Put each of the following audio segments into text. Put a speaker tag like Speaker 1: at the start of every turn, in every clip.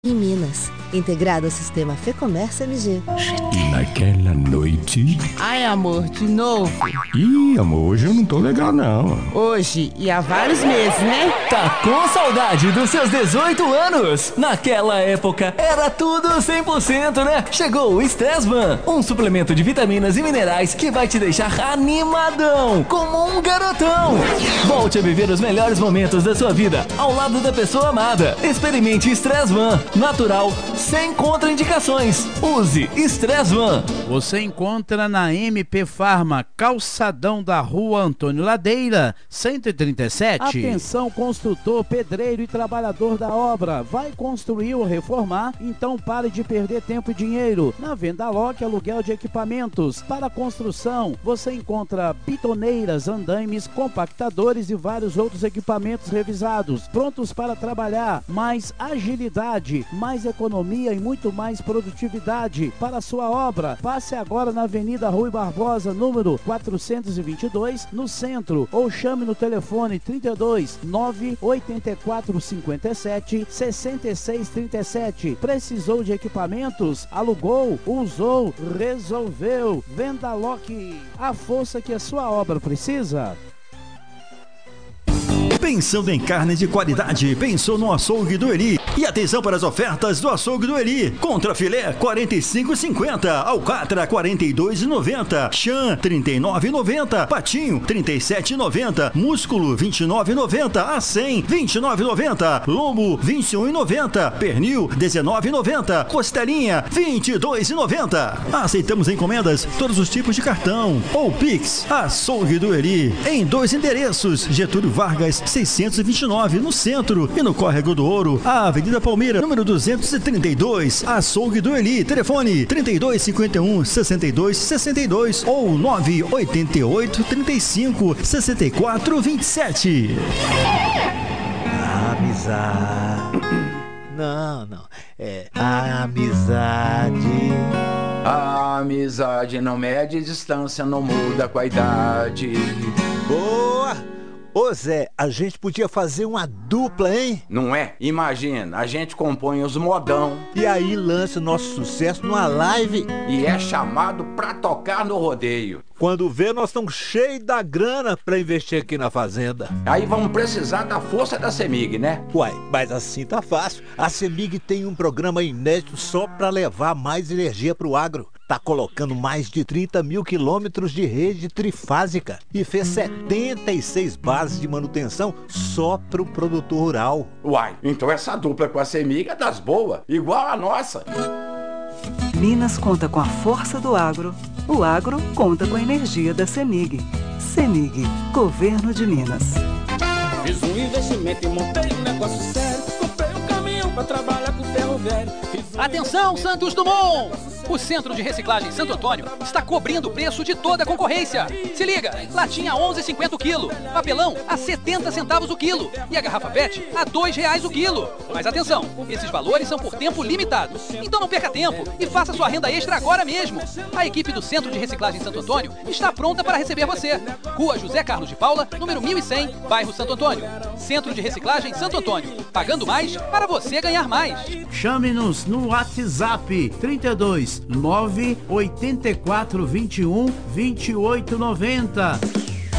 Speaker 1: Em Minas, integrado ao sistema Fê-Comércio MG.
Speaker 2: E naquela noite...
Speaker 3: Ai, amor, de novo?
Speaker 2: Ih, amor, hoje eu não tô legal, não.
Speaker 3: Hoje e há vários meses, né?
Speaker 4: Tá com saudade dos seus 18 anos? Naquela época, era tudo 100%, né? Chegou o Stressman, um suplemento de vitaminas e minerais que vai te deixar animadão, como um garotão. Volte a viver os melhores momentos da sua vida, ao lado da pessoa amada. Experimente Stressman. Natural, sem contraindicações. Use Stressman.
Speaker 5: Você encontra na MP Farma, calçadão da Rua Antônio Ladeira, 137.
Speaker 6: Atenção, construtor, pedreiro e trabalhador da obra. Vai construir ou reformar? Então pare de perder tempo e dinheiro. Na Vendaloc, aluguel de equipamentos. Para construção, você encontra bitoneiras, andaimes, compactadores e vários outros equipamentos revisados, prontos para trabalhar. Mais agilidade, mais economia e muito mais produtividade para a sua obra. Passe agora na Avenida Rui Barbosa, número 422, no centro, ou chame no telefone 32 984 57 66 37. Precisou de equipamentos? Alugou, usou, resolveu. Vendaloc, a força que a sua obra precisa.
Speaker 7: Pensando em carne de qualidade, pensou no açougue do Eli. E atenção para as ofertas do açougue do Eli. Contra filé, R$ 45,50. Alcatra, R$ 42,90. Chã, R$ 39,90. Patinho, R$ 37,90. Músculo, R$ 29,90. A100, R$ 29,90. Lombo, R$ 21,90. Pernil, R$ 19,90. Costelinha, R$ 22,90. Aceitamos encomendas, todos os tipos de cartão. Ou Pix, açougue do Eli. Em 2 endereços, Getúlio Vargas, 629, no centro, e no Córrego do Ouro, a Avenida Palmeira, número 232, açougue do Eli. Telefone 3251 6262 ou 988 35 64 27.
Speaker 8: Amizade. Não. É amizade.
Speaker 9: A amizade não mede distância, não muda com a idade.
Speaker 8: Boa! Ô Zé, a gente podia fazer uma dupla, hein?
Speaker 9: Não é? Imagina, a gente compõe os modão.
Speaker 8: E aí lança o nosso sucesso numa live.
Speaker 9: E é chamado pra tocar no rodeio.
Speaker 8: Quando vê, nós estamos cheios da grana pra investir aqui na fazenda.
Speaker 9: Aí vamos precisar da força da CEMIG, né?
Speaker 8: Uai, mas assim tá fácil. A CEMIG tem um programa inédito só pra levar mais energia pro agro. Tá colocando mais de 30 mil quilômetros de rede trifásica e fez 76 bases de manutenção só pro produtor rural.
Speaker 9: Uai, então essa dupla com a CEMIG é das boas, igual a nossa.
Speaker 10: Minas conta com a força do agro. O agro conta com a energia da CEMIG. CEMIG, Governo de Minas.
Speaker 11: Fiz um investimento e montei um negócio sério. Comprei um caminhão pra trabalhar com ferro velho.
Speaker 12: Atenção, Santos Dumont! O Centro de Reciclagem Santo Antônio está cobrindo o preço de toda a concorrência. Se liga, latinha a 11,50 o quilo, papelão a 70 centavos o quilo e a garrafa PET a R$2 o quilo. Mas atenção, esses valores são por tempo limitado. Então não perca tempo e faça sua renda extra agora mesmo. A equipe do Centro de Reciclagem Santo Antônio está pronta para receber você. Rua José Carlos de Paula, número 1100, bairro Santo Antônio. Centro de Reciclagem Santo Antônio. Pagando mais para você ganhar mais.
Speaker 6: Chame-nos no WhatsApp 32 984 21 28 90.
Speaker 11: 90.1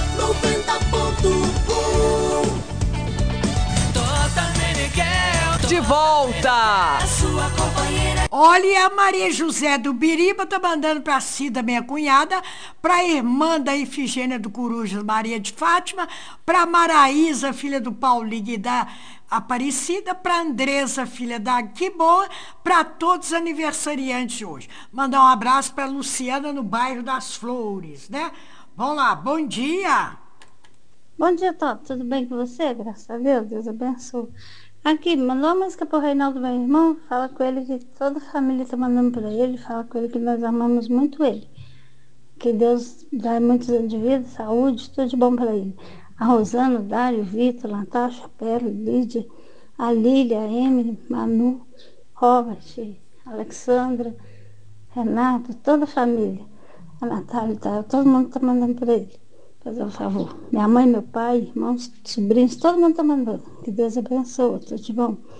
Speaker 4: De volta!
Speaker 13: Olha, a Maria José do Biriba tá mandando pra Cida, minha cunhada, pra irmã da Ifigênia do Corujas, Maria de Fátima, pra Maraísa, filha do Paulinho e da Aparecida, pra Andresa, filha da Que Boa, pra todos os aniversariantes de hoje. Mandar um abraço pra Luciana no bairro das Flores, né? Vamos lá, bom dia!
Speaker 14: Bom dia, Toto. Tudo bem com você? Graças a Deus, Deus abençoe. Aqui, mandou uma música pro Reinaldo, meu irmão. Fala com ele que toda a família tá mandando pra ele. Fala com ele que nós amamos muito ele. Que Deus dá muitos anos de vida, saúde, tudo de bom pra ele. A Rosana, o Dário, o Vitor, Natasha, a Pele, Lídia, a Lília, a Emily, Manu, Robert, Alexandra, Renato, toda a família. A Natália, tá, todo mundo tá mandando pra ele. Fazer um favor. Minha mãe, meu pai, irmãos, sobrinhos, todo mundo tá mandando. Que Deus abençoe, tudo de bom.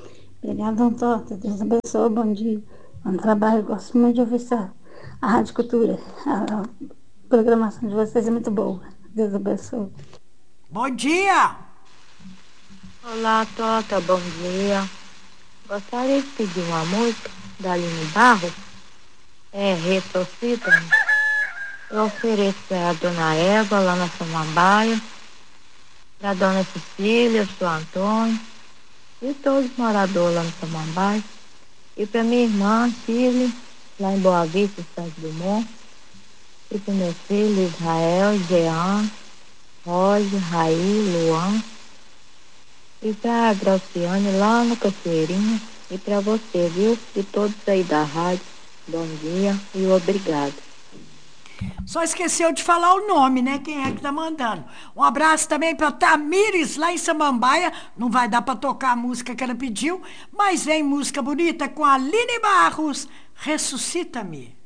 Speaker 14: Obrigada, Tota. Deus abençoe, bom dia. Bom trabalho, eu gosto muito de ouvir a Rádio Cultura. A programação de vocês é muito boa. Deus abençoe.
Speaker 13: Bom dia!
Speaker 15: Olá, Tota, bom dia. Gostaria de pedir uma música da Aline Barros. Ressuscita-me. Eu ofereço para a Dona Eva, lá na Samambaia, para a Dona Cecília, o Sr. Antônio, e todos os moradores lá no Samambaia, e para minha irmã, Chile, lá em Boa Vista, Santos Dumont, e para meu filho, Israel, Jean, Roger, Raí, Luan, e para a Graciane, lá no Cachoeirinha, e para você, viu? E todos aí da rádio, bom dia e obrigado.
Speaker 13: Só esqueceu de falar o nome, né? Quem é que tá mandando. Um abraço também para Tamires, lá em Samambaia. Não vai dar para tocar a música que ela pediu, mas vem música bonita com a Aline Barros. Ressuscita-me.